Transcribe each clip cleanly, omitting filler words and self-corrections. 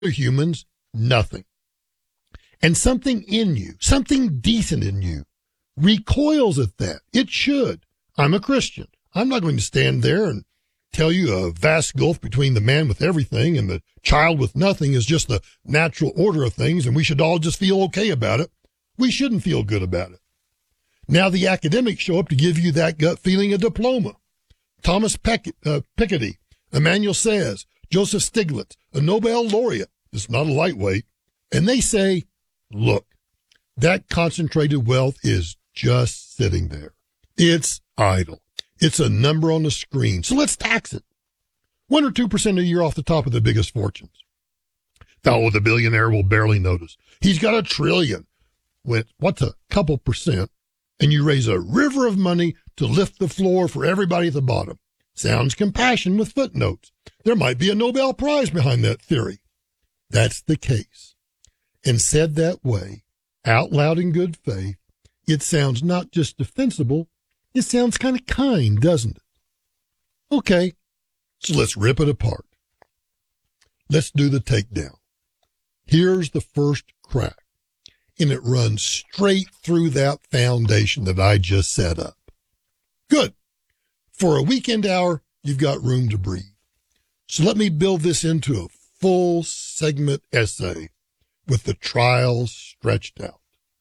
humans, nothing. And something in you, something decent in you, recoils at that. It should. I'm a Christian. I'm not going to stand there and tell you a vast gulf between the man with everything and the child with nothing is just the natural order of things, and we should all just feel okay about it. We shouldn't feel good about it. Now the academics show up to give you that gut feeling, a diploma. Thomas Piketty, Emmanuel Saez, Joseph Stiglitz, a Nobel laureate. It's not a lightweight. And they say, look, that concentrated wealth is just sitting there. It's idle. It's a number on the screen. So let's tax it. 1 or 2% a year off the top of the biggest fortunes. Now, the billionaire will barely notice. He's got $1 trillion. What's a couple percent? And you raise a river of money to lift the floor for everybody at the bottom. Sounds compassion with footnotes. There might be a Nobel Prize behind that theory. That's the case. And said that way, out loud in good faith, it sounds not just defensible, it sounds kind of kind, doesn't it? Okay, so let's rip it apart. Let's do the takedown. Here's the first crack, and it runs straight through that foundation that I just set up. Good. For a weekend hour, you've got room to breathe. So let me build this into a full segment essay with the trials stretched out.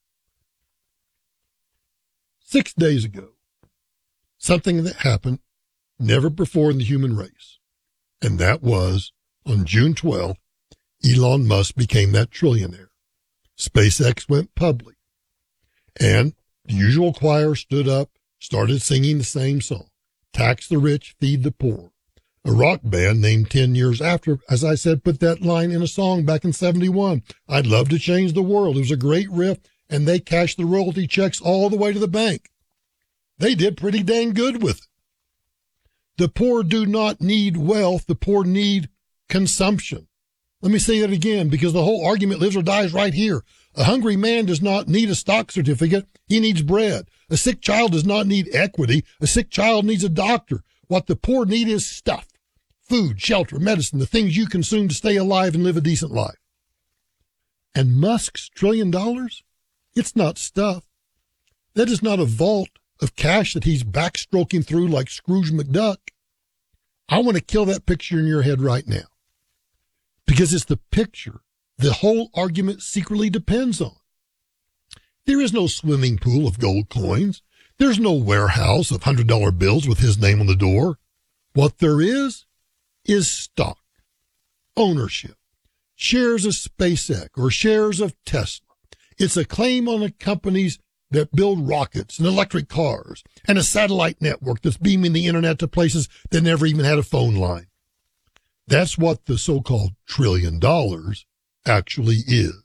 6 days ago, something that happened never before in the human race, and that was on June 12th, Elon Musk became that trillionaire. SpaceX went public, and the usual choir stood up, started singing the same song, tax the rich, feed the poor. A rock band named 10 years after, as I said, put that line in a song back in 71. I'd love to change the world. It was a great riff, and they cashed the royalty checks all the way to the bank. They did pretty dang good with it. The poor do not need wealth. The poor need consumption. Let me say that again, because the whole argument lives or dies right here. A hungry man does not need a stock certificate. He needs bread. A sick child does not need equity. A sick child needs a doctor. What the poor need is stuff. Food, shelter, medicine, the things you consume to stay alive and live a decent life. And Musk's $1 trillion? It's not stuff. That is not a vault of cash that he's backstroking through like Scrooge McDuck. I want to kill that picture in your head right now, because it's the picture the whole argument secretly depends on. There is no swimming pool of gold coins. There's no warehouse of $100 bills with his name on the door. What there is stock, ownership, shares of SpaceX or shares of Tesla. It's a claim on the companies that build rockets and electric cars and a satellite network that's beaming the internet to places that never even had a phone line. That's what the so-called $1 trillion actually is.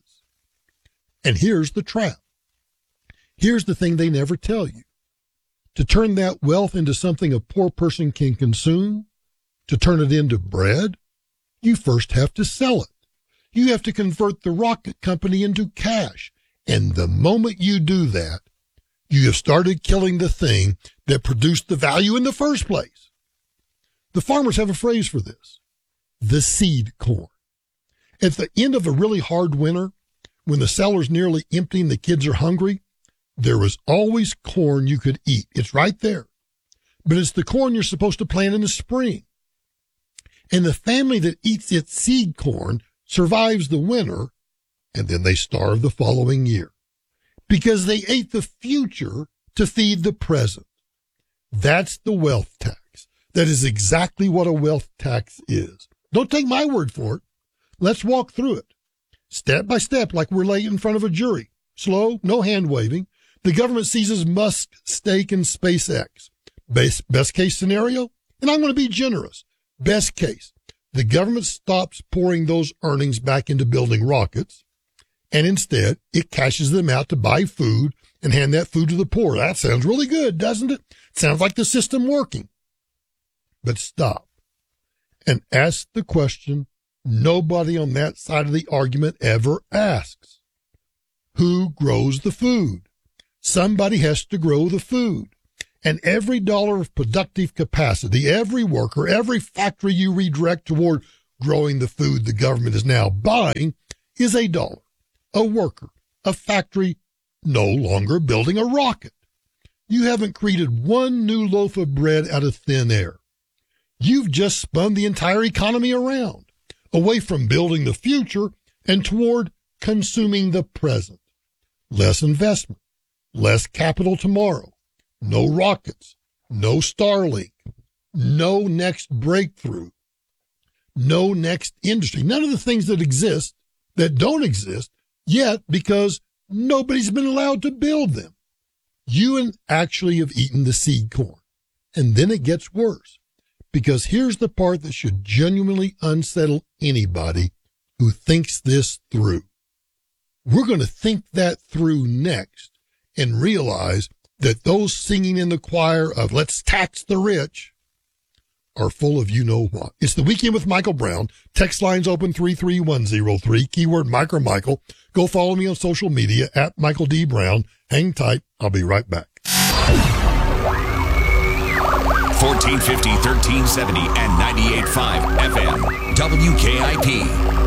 And here's the trap. Here's the thing they never tell you. To turn that wealth into something a poor person can consume, to turn it into bread, you first have to sell it. You have to convert the rocket company into cash. And the moment you do that, you have started killing the thing that produced the value in the first place. The farmers have a phrase for this: the seed corn. At the end of a really hard winter, when the cellar's nearly empty and the kids are hungry, there is always corn you could eat. It's right there. But it's the corn you're supposed to plant in the spring. And the family that eats its seed corn survives the winter, and then they starve the following year because they ate the future to feed the present. That's the wealth tax. That is exactly what a wealth tax is. Don't take my word for it. Let's walk through it step by step, like we're laying in front of a jury. Slow, no hand waving. The government seizes Musk's stake in SpaceX. Best case scenario, and I'm going to be generous. Best case, the government stops pouring those earnings back into building rockets, and instead it cashes them out to buy food and hand that food to the poor. That sounds really good, doesn't it? Sounds like the system working. But stop and ask the question nobody on that side of the argument ever asks. Who grows the food? Somebody has to grow the food. And every dollar of productive capacity, every worker, every factory you redirect toward growing the food the government is now buying is $1. A worker, a factory, no longer building a rocket. You haven't created one new loaf of bread out of thin air. You've just spun the entire economy around, away from building the future and toward consuming the present. Less investment, less capital tomorrow, no rockets, no Starlink, no next breakthrough, no next industry. None of the things that exist that don't exist yet because nobody's been allowed to build them. You actually have eaten the seed corn. And then it gets worse, because here's the part that should genuinely unsettle anybody who thinks this through. We're going to think that through next and realize that those singing in the choir of let's tax the rich are full of you-know-what. It's the Weekend with Michael Brown. Text lines open 33103, keyword Mike or Michael. Go follow me on social media at Michael D. Brown. Hang tight. I'll be right back. 1450, 1370, and 98.5 FM. WKIP.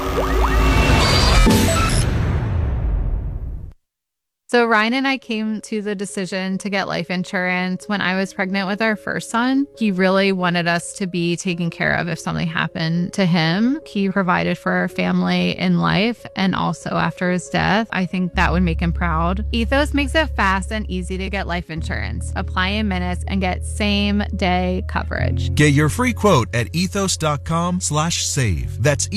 So Ryan and I came to the decision to get life insurance when I was pregnant with our first son. He really wanted us to be taken care of if something happened to him. He provided for our family in life and also after his death. I think that would make him proud. Ethos makes it fast and easy to get life insurance. Apply in minutes and get same-day coverage. Get your free quote at ethos.com/save. That's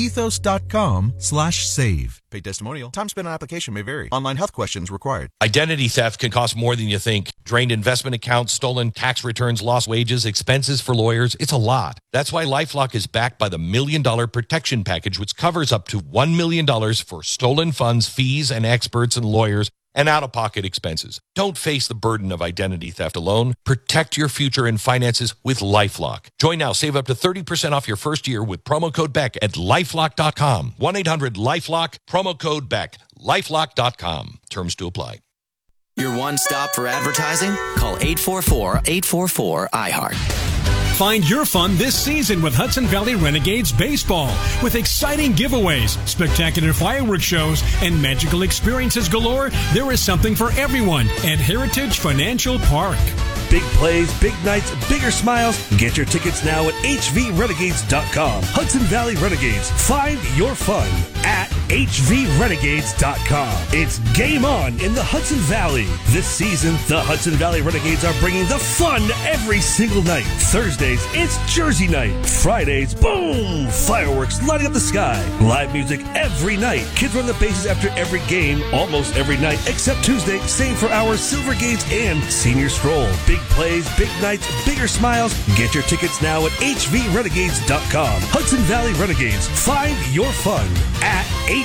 ethos.com/save. Paid testimonial. Time spent on application may vary. Online health questions required. Identity theft can cost more than you think. Drained investment accounts, stolen tax returns, lost wages, expenses for lawyers. It's a lot. That's why LifeLock is backed by the $1 Million Protection Package, which covers up to $1 million for stolen funds, fees, and experts and lawyers, and out-of-pocket expenses. Don't face the burden of identity theft alone. Protect your future and finances with LifeLock. Join now. Save up to 30% off your first year with promo code BECK at LifeLock.com. 1-800-LifeLock, promo code BECK. LifeLock.com. Terms to apply. Your one stop for advertising? Call 844-844-iHeart. Find your fun this season with Hudson Valley Renegades Baseball. With exciting giveaways, spectacular fireworks shows, and magical experiences galore, there is something for everyone at Heritage Financial Park. Big plays, big nights, bigger smiles. Get your tickets now at hvrenegades.com. Hudson Valley Renegades. Find your fun at hvrenegades.com. It's game on in the Hudson Valley. This season, the Hudson Valley Renegades are bringing the fun every single night. Thursdays, it's Jersey night. Fridays, boom! Fireworks lighting up the sky. Live music every night. Kids run the bases after every game, almost every night, except Tuesday. Same for our Silver Gates and Senior Stroll. Big plays, big nights, bigger smiles. Get your tickets now at hvrenegades.com. Hudson Valley Renegades. Find your fun at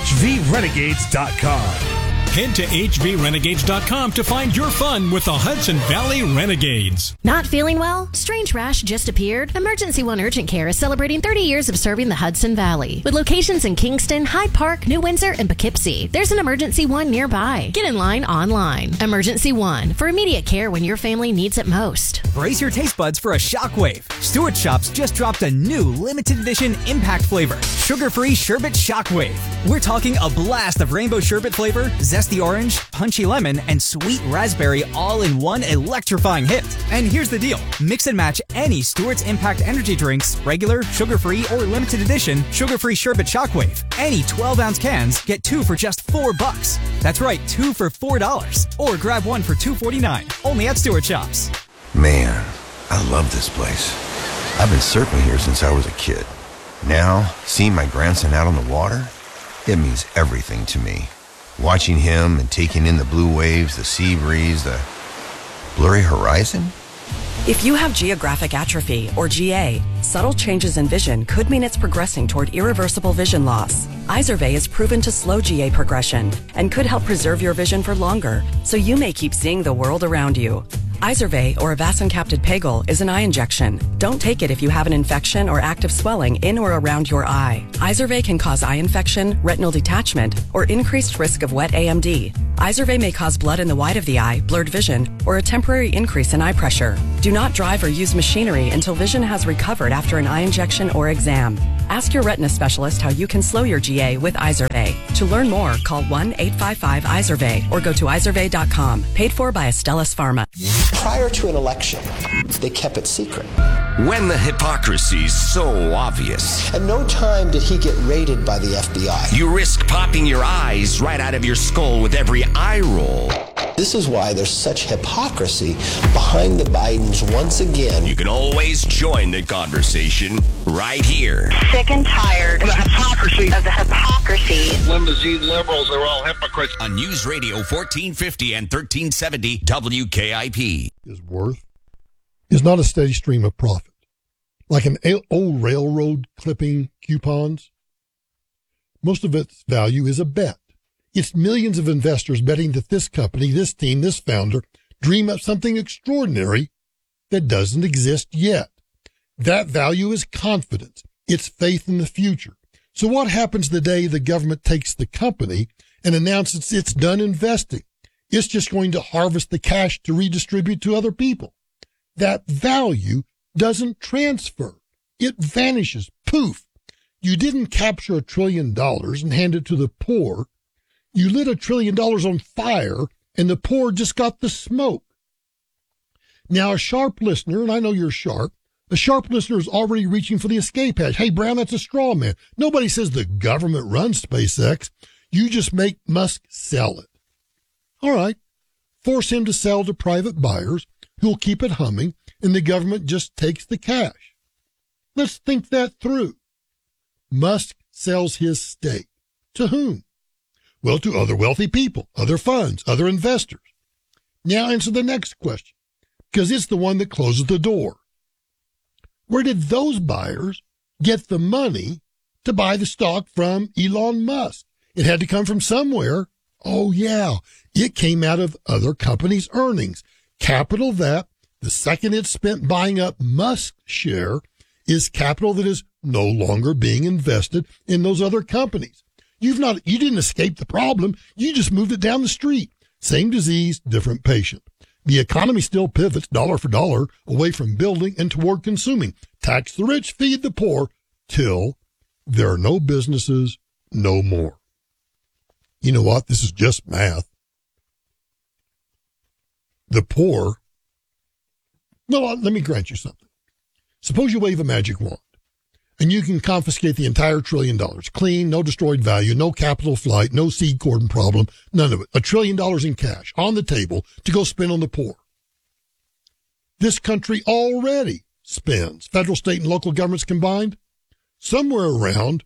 hvrenegades.com. Head to hvrenegades.com to find your fun with the Hudson Valley Renegades. Not feeling well? Strange rash just appeared? Emergency One Urgent Care is celebrating 30 years of serving the Hudson Valley. With locations in Kingston, Hyde Park, New Windsor, and Poughkeepsie, there's an Emergency One nearby. Get in line online. Emergency One, for immediate care when your family needs it most. Brace your taste buds for a shockwave. Stewart Shops just dropped a new limited edition impact flavor, sugar-free sherbet shockwave. We're talking a blast of rainbow sherbet flavor, zesty orange, punchy lemon, and sweet raspberry all in one electrifying hit. And here's the deal. Mix and match any Stewart's Impact energy drinks, regular, sugar-free, or limited edition sugar-free sherbet shockwave. Any 12-ounce cans get 2 for just $4. That's right, 2 for $4. Or grab 1 for $2.49. Only at Stewart Shops. Man, I love this place. I've been surfing here since I was a kid. Now, seeing my grandson out on the water, it means everything to me. Watching him and taking in the blue waves, the sea breeze, the blurry horizon. If you have geographic atrophy, or GA, subtle changes in vision could mean it's progressing toward irreversible vision loss. Izervay is proven to slow GA progression and could help preserve your vision for longer, so you may keep seeing the world around you. Izervay, or avacincaptad pegol, is an eye injection. Don't take it if you have an infection or active swelling in or around your eye. Izervay can cause eye infection, retinal detachment, or increased risk of wet AMD. Izervay may cause blood in the white of the eye, blurred vision, or a temporary increase in eye pressure. Do not drive or use machinery until vision has recovered after an eye injection or exam. Ask your retina specialist how you can slow your GA with Izervay. To learn more, call 1-855-IZERVAY or go to izervay.com. Paid for by Astellas Pharma. Prior to an election, they kept it secret. When the hypocrisy's so obvious. At no time did he get raided by the FBI. You risk popping your eyes right out of your skull with every eye roll. This is why there's such hypocrisy behind the Bidens once again. You can always join the conversation right here. Sick and tired of the hypocrisy. Limousine liberals, they're all hypocrites. On News Radio 1450 and 1370 WKIP. His worth is not a steady stream of profit. Like an old railroad clipping coupons, most of its value is a bet. It's millions of investors betting that this company, this team, this founder dream up something extraordinary that doesn't exist yet. That value is confidence. It's faith in the future. So what happens the day the government takes the company and announces it's done investing? It's just going to harvest the cash to redistribute to other people. That value doesn't transfer. It vanishes. Poof. You didn't capture $1 trillion and hand it to the poor. You lit $1 trillion on fire, and the poor just got the smoke. Now, a sharp listener, and I know you're sharp, a sharp listener is already reaching for the escape hatch. Hey, Brown, that's a straw man. Nobody says the government runs SpaceX. You just make Musk sell it. All right. Force him to sell to private buyers who'll keep it humming, and the government just takes the cash. Let's think that through. Musk sells his stake. To whom? Well, to other wealthy people, other funds, other investors. Now answer the next question, because it's the one that closes the door. Where did those buyers get the money to buy the stock from Elon Musk? It had to come from somewhere. Oh, yeah. It came out of other companies' earnings. Capital that, the second it's spent buying up Musk's share, is capital that is no longer being invested in those other companies. You didn't escape the problem. You just moved it down the street. Same disease, different patient. The economy still pivots dollar for dollar away from building and toward consuming. Tax the rich, feed the poor, till there are no businesses, no more. You know what? This is just math. The poor, well, let me grant you something. Suppose you wave a magic wand. And you can confiscate the entire $1 trillion. Clean, no destroyed value, no capital flight, no seed cordon problem, none of it. $1 trillion in cash on the table to go spend on the poor. This country already spends, federal, state, and local governments combined, somewhere around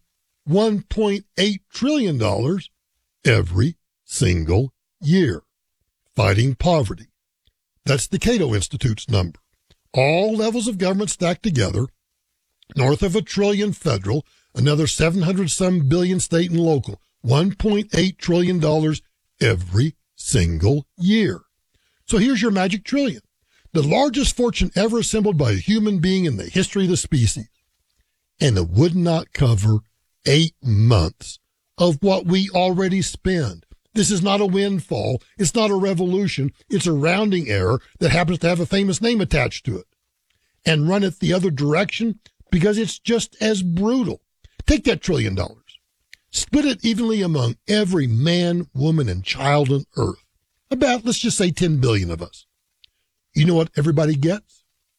$1.8 trillion every single year fighting poverty. That's the Cato Institute's number. All levels of government stacked together, north of $1 trillion federal, another 700 some billion state and local, $1.8 trillion every single year. So here's your magic trillion, the largest fortune ever assembled by a human being in the history of the species. And it would not cover 8 months of what we already spend. This is not a windfall. It's not a revolution. It's a rounding error that happens to have a famous name attached to it. And run it the other direction because it's just as brutal. Take that $1 trillion. Split it evenly among every man, woman, and child on earth. About, let's just say, 10 billion of us. You know what everybody gets?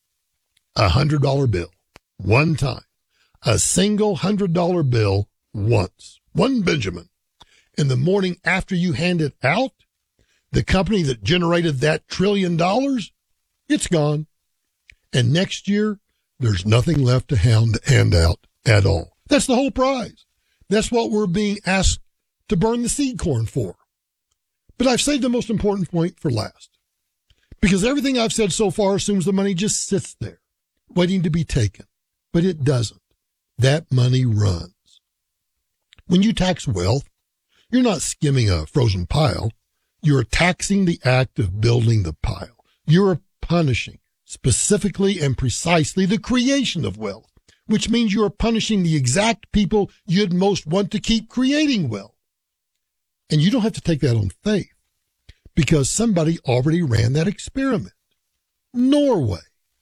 A $100 bill. One time. A single $100 bill once. One Benjamin. And the morning after you hand it out, the company that generated that $1 trillion, it's gone. And next year, there's nothing left to hand out at all. That's the whole prize. That's what we're being asked to burn the seed corn for. But I've saved the most important point for last. Because everything I've said so far assumes the money just sits there, waiting to be taken. But it doesn't. That money runs. When you tax wealth, you're not skimming a frozen pile. You're taxing the act of building the pile. You're punishing, specifically and precisely, the creation of wealth, which means you're punishing the exact people you'd most want to keep creating wealth. And you don't have to take that on faith, because somebody already ran that experiment. Norway.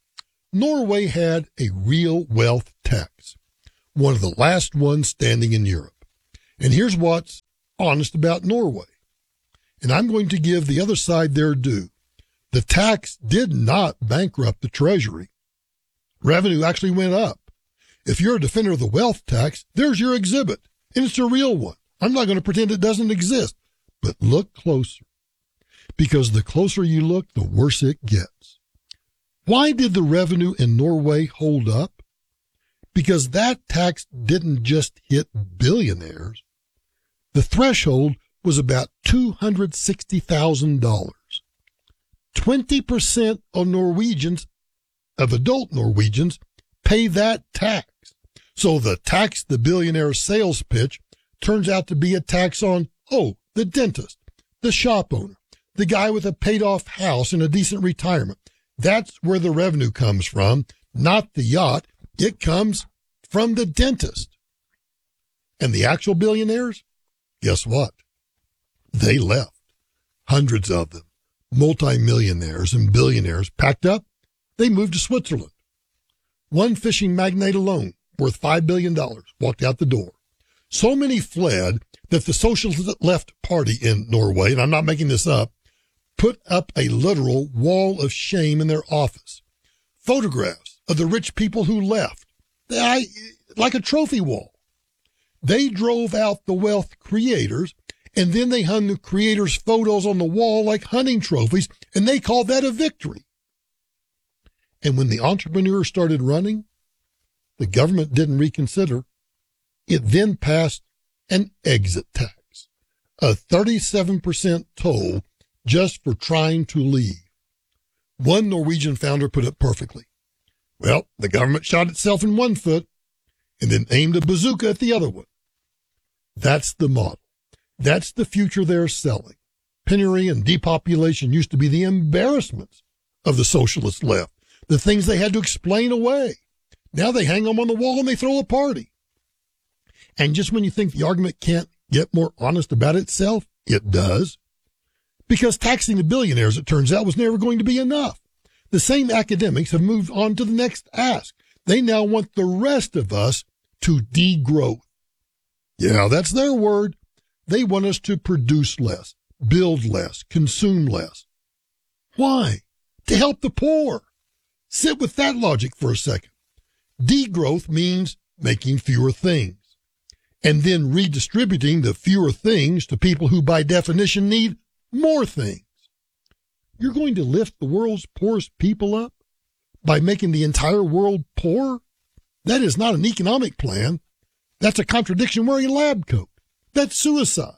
Norway had a real wealth tax, one of the last ones standing in Europe. And here's what's honest about Norway. And I'm going to give the other side their due. The tax did not bankrupt the Treasury. Revenue actually went up. If you're a defender of the wealth tax, there's your exhibit, and it's a real one. I'm not going to pretend it doesn't exist, but look closer, because the closer you look, the worse it gets. Why did the revenue in Norway hold up? Because that tax didn't just hit billionaires. The threshold was about $260,000. 20% of Norwegians, of adult Norwegians, pay that tax. So the tax the billionaire sales pitch turns out to be a tax on, the dentist, the shop owner, the guy with a paid-off house and a decent retirement. That's where the revenue comes from, not the yacht. It comes from the dentist. And the actual billionaires? Guess what? They left. Hundreds of them, multimillionaires and billionaires, packed up. They moved to Switzerland. One fishing magnate alone, worth $5 billion, walked out the door. So many fled that the Socialist Left Party in Norway, and I'm not making this up, put up a literal wall of shame in their office. Photographs of the rich people who left, like a trophy wall. They drove out the wealth creators, and then they hung the creators' photos on the wall like hunting trophies, and they called that a victory. And when the entrepreneurs started running, the government didn't reconsider. It then passed an exit tax, a 37% toll just for trying to leave. One Norwegian founder put it perfectly. Well, the government shot itself in one foot and then aimed a bazooka at the other one. That's the model. That's the future they're selling. Penury and depopulation used to be the embarrassments of the socialist left, the things they had to explain away. Now they hang them on the wall and they throw a party. And just when you think the argument can't get more honest about itself, it does. Because taxing the billionaires, it turns out, was never going to be enough. The same academics have moved on to the next ask. They now want the rest of us to degrowth. Yeah, that's their word. They want us to produce less, build less, consume less. Why? To help the poor. Sit with that logic for a second. Degrowth means making fewer things and then redistributing the fewer things to people who by definition need more things. You're going to lift the world's poorest people up by making the entire world poor? That is not an economic plan. That's a contradiction wearing a lab coat. That's suicide.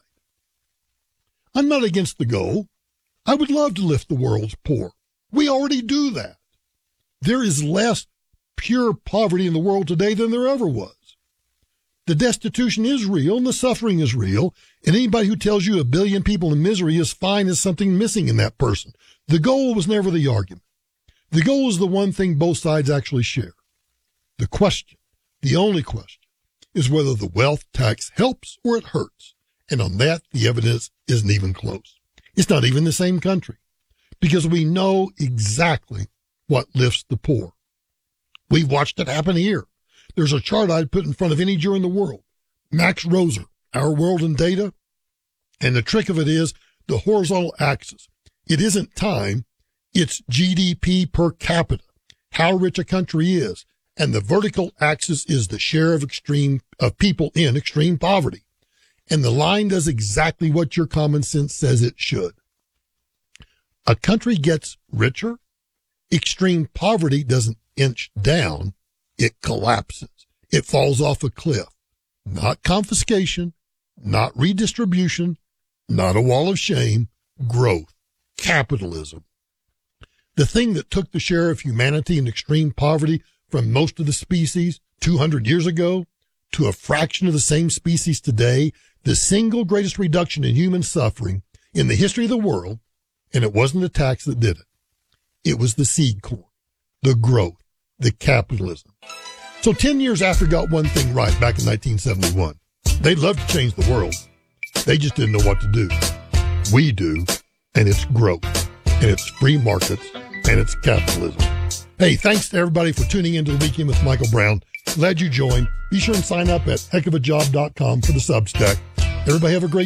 I'm not against the goal. I would love to lift the world's poor. We already do that. There is less pure poverty in the world today than there ever was. The destitution is real and the suffering is real, and anybody who tells you 1 billion people in misery is fine is something missing in that person. The goal was never the argument. The goal is the one thing both sides actually share. The question, the only question, is whether the wealth tax helps or it hurts. And on that, the evidence isn't even close. It's not even the same country, because we know exactly what lifts the poor. We've watched it happen here. There's a chart I'd put in front of any Jew in the world. Max Roser, Our World in Data. And the trick of it is the horizontal axis. It isn't time. It's GDP per capita, how rich a country is. And the vertical axis is the share of people in extreme poverty. And the line does exactly what your common sense says it should. A country gets richer. Extreme poverty doesn't inch down. It collapses. It falls off a cliff. Not confiscation, not redistribution, not a wall of shame, growth, capitalism. The thing that took the share of humanity in extreme poverty from most of the species 200 years ago to a fraction of the same species today, the single greatest reduction in human suffering in the history of the world, and it wasn't the tax that did it. It was the seed corn, the growth, the capitalism. So 10 years after got one thing right back in 1971. They'd love to change the world. They just didn't know what to do. We do, and it's growth, and it's free markets, and it's capitalism. Hey, thanks to everybody for tuning into The Weekend with Michael Brown. Glad you joined. Be sure and sign up at heckofajob.com for the Substack. Everybody have a great